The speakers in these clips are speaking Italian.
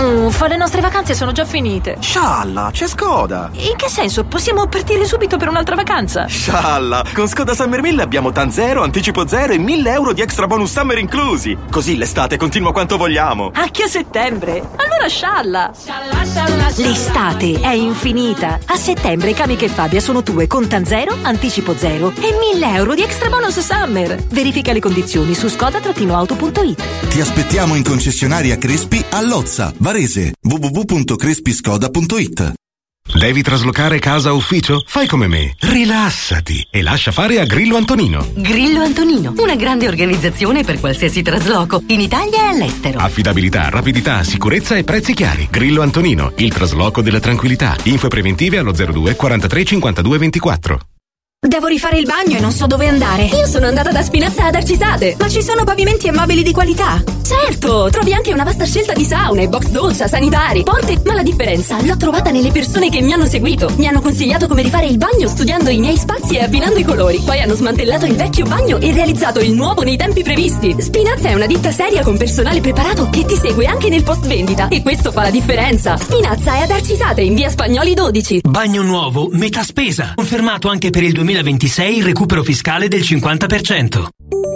Uffa, le nostre vacanze sono già finite. Scialla, c'è Skoda. In che senso? Possiamo partire subito per un'altra vacanza? Scialla, con Skoda Summer 1000 abbiamo TAN 0, anticipo 0 e 1.000 euro di extra bonus summer inclusi. Così l'estate continua quanto vogliamo. Anche a settembre? Allora scialla. L'estate è infinita. A settembre Camiche e Fabia sono tue con TAN 0, anticipo 0 e 1.000 euro di extra bonus summer. Verifica le condizioni su skoda-auto.it. Ti aspettiamo in concessionaria Crespi a Lozza, Varese, www.crespiscoda.it. Devi traslocare casa o ufficio? Fai come me, rilassati e lascia fare a Grillo Antonino. Grillo Antonino, una grande organizzazione per qualsiasi trasloco, in Italia e all'estero. Affidabilità, rapidità, sicurezza e prezzi chiari. Grillo Antonino, il trasloco della tranquillità. Info preventive allo 02 43 52 24. Devo rifare il bagno e non so dove andare. Io sono andata da Spinazza ad Arcisate, ma ci sono pavimenti e mobili di qualità. Certo, trovi anche una vasta scelta di saune, box doccia, sanitari, porte, ma la differenza l'ho trovata nelle persone che mi hanno seguito. Mi hanno consigliato come rifare il bagno studiando i miei spazi e abbinando i colori. Poi hanno smantellato il vecchio bagno e realizzato il nuovo nei tempi previsti. Spinazza è una ditta seria con personale preparato che ti segue anche nel post vendita. E questo fa la differenza. Spinazza è ad Arcisate, in via Spagnoli 12. Bagno nuovo, metà spesa. Confermato anche per il 2026 il recupero fiscale del 50%.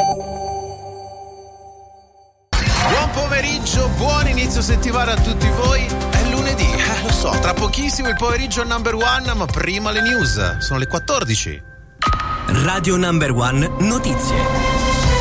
Buon pomeriggio, buon inizio settimana a tutti voi. È lunedì, lo so, tra pochissimo il pomeriggio number one, ma prima le news. Sono le 14. Radio Number One Notizie.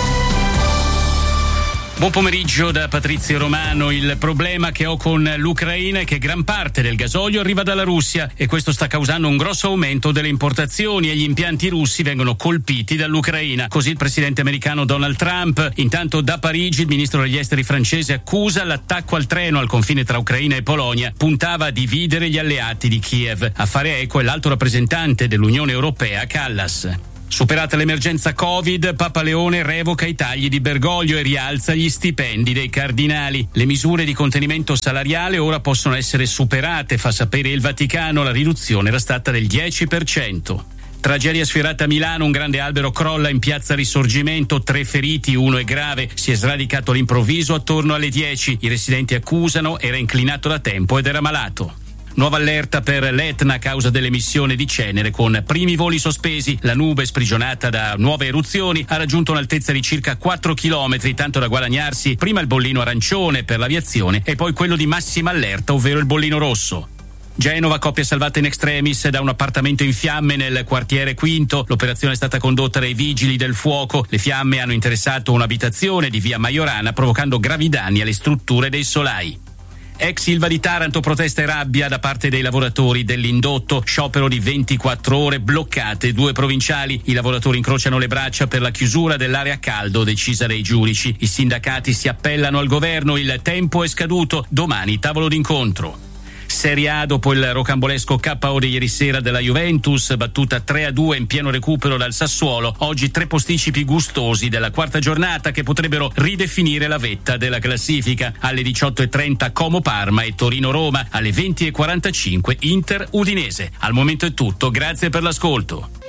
Buon pomeriggio da Patrizio Romano. Il problema che ho con l'Ucraina è che gran parte del gasolio arriva dalla Russia e questo sta causando un grosso aumento delle importazioni e gli impianti russi vengono colpiti dall'Ucraina. Così il presidente americano Donald Trump. Intanto da Parigi il ministro degli esteri francese accusa l'attacco al treno al confine tra Ucraina e Polonia. Puntava a dividere gli alleati di Kiev. A fare eco è l'alto rappresentante dell'Unione Europea, Kallas. Superata l'emergenza Covid, Papa Leone revoca i tagli di Bergoglio e rialza gli stipendi dei cardinali. Le misure di contenimento salariale ora possono essere superate, fa sapere il Vaticano, la riduzione era stata del 10%. Tragedia sfiorata a Milano, un grande albero crolla in piazza Risorgimento, 3 feriti, 1 è grave, si è sradicato all'improvviso attorno alle 10. I residenti accusano, era inclinato da tempo ed era malato. Nuova allerta per l'Etna a causa dell'emissione di cenere con primi voli sospesi. La nube sprigionata da nuove eruzioni ha raggiunto un'altezza di circa 4 chilometri, tanto da guadagnarsi prima il bollino arancione per l'aviazione e poi quello di massima allerta, ovvero il bollino rosso. Genova, coppia salvata in extremis da un appartamento in fiamme nel quartiere Quinto. L'operazione è stata condotta dai vigili del fuoco. Le fiamme hanno interessato un'abitazione di via Maiorana, provocando gravi danni alle strutture dei solai. Ex Ilva di Taranto, protesta e rabbia da parte dei lavoratori dell'indotto, sciopero di 24 ore, bloccate 2 provinciali. I lavoratori incrociano le braccia per la chiusura dell'area a caldo decisa dai giudici. I sindacati si appellano al governo, il tempo è scaduto, domani tavolo d'incontro. Serie A, dopo il rocambolesco KO di ieri sera della Juventus, battuta 3-2 in pieno recupero dal Sassuolo, oggi 3 posticipi gustosi della quarta giornata che potrebbero ridefinire la vetta della classifica. Alle 18:30 Como Parma e Torino Roma, alle 20:45 Inter Udinese. Al momento è tutto, grazie per l'ascolto.